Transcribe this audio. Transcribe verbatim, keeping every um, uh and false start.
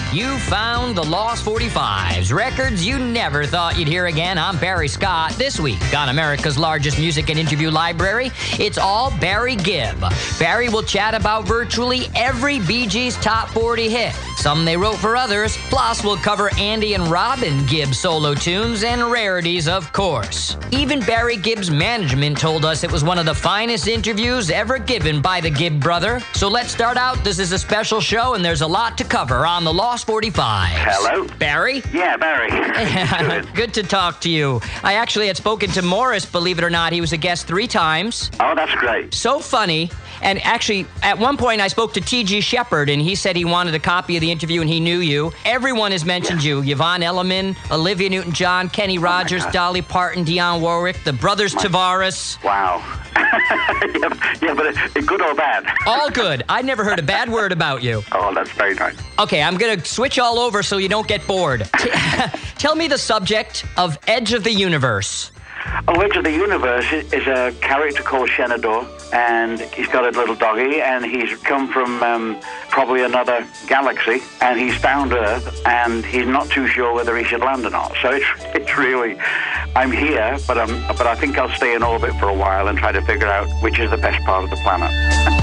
You found the Lost forty-fives, records you never thought you'd hear again. I'm Barry Scott. This week on America's largest music and interview library, it's all Barry Gibb. Barry will chat about virtually every Bee Gees top forty hit, some they wrote for others, plus we'll cover Andy and Robin Gibb solo tunes and rarities, of course. Even Barry Gibb's management told us it was one of the finest interviews ever given by the Gibb brother. So let's start out. This is a special show, and there's a lot to cover on the Lost forty-fives. Hello? Barry? Yeah, Barry. Good. Good to talk to you. I actually had spoken to Morris, believe it or not. He was a guest three times. Oh, that's great. So funny. And actually, at one point, I spoke to T G Shepard, and he said he wanted a copy of the interview, and he knew you. Everyone has mentioned yeah. you. Yvonne Elliman, Olivia Newton-John, Kenny Rogers, oh Dolly Parton, Dionne Warwick, the brothers my... Tavares. Wow. yeah, yeah, but it, good or bad? All good. I never heard a bad word about you. Oh, that's very nice. Okay, I'm going to switch all over so you don't get bored. T- Tell me the subject of Edge of the Universe. Oh, Edge of the Universe is a character called Shenandoah, and he's got a little doggy, and he's come from um, probably another galaxy, and he's found Earth, and he's not too sure whether he should land or not. So it's it's really, I'm here, but I'm but I think I'll stay in orbit for a while and try to figure out which is the best part of the planet.